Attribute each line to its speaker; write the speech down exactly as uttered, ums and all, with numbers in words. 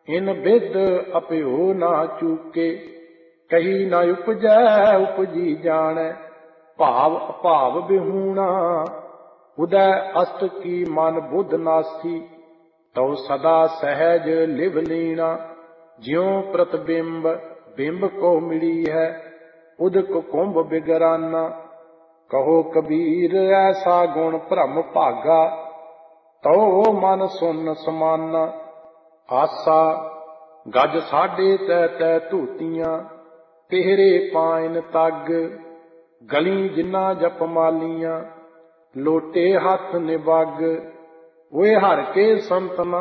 Speaker 1: ਇਨ ਬਿਦ ਅਪਿਓ ਨਾ ਚੂਕੇ, ਕਹੀ ਨਾ ਉਪਜੈ ਉਪਜੀ ਜਾਣੈ। ਭਾਵ ਅਭਾਵ ਬਿਹੂਣਾ, ਉਦੈ ਅਸਟ ਕੀ ਮਨ ਬੁੱਧ ਨਾਸੀ। ਤਉ ਸਦਾ ਸਹਿਜ ਲਿਵ ਲੀਣਾ, ਜਿਉ ਪ੍ਰਤਿਬਿੰਬ ਬਿੰਬ ਕੋ ਮਿਲੀ ਹੈ। ਉਦਕ ਕੁੰਭ ਬਿਗਰਾਨਾ, ਕਹੋ ਕਬੀਰ ਐਸਾ ਗੁਣ ਭ੍ਰਮ ਭਾਗਾ। ਤਉ ਮਨ ਸੁਨ ਸਮਾਨਾ, ਆਸਾ ਗਜ ਸਾਢੇ ਤੈ ਤੈ ਧੂਤੀਆਂ। ਤਿਹਰੇ ਪਾਇਨ ਤਗ, ਗਲੀ ਜਿੰਨਾ ਜਪਮਾਲੀਆਂ। ਲੋਟੇ ਹੱਥ ਨਿਬੱਗ, ਉਏ ਹਰ ਕੇ ਸੰਤ ਨਾ